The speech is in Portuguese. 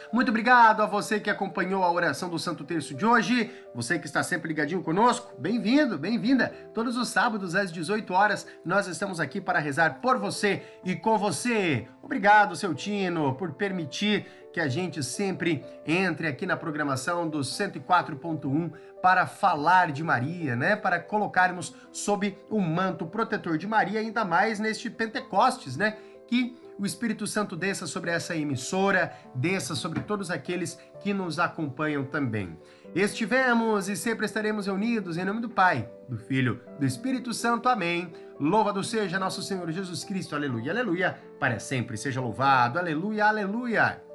Muito obrigado a você que acompanhou a oração do Santo Terço de hoje, você que está sempre ligadinho conosco, bem-vindo, bem-vinda. Todos os sábados às 18 horas nós estamos aqui para rezar por você e com você. Obrigado, seu Tino, por permitir que a gente sempre entre aqui na programação do 104.1 para falar de Maria, né? Para colocarmos sob o manto protetor de Maria, ainda mais neste Pentecostes, né? Que o Espírito Santo desça sobre essa emissora, desça sobre todos aqueles que nos acompanham também. Estivemos e sempre estaremos reunidos em nome do Pai, do Filho, do Espírito Santo. Amém. Louvado seja nosso Senhor Jesus Cristo. Aleluia, aleluia. Para sempre seja louvado. Aleluia, aleluia.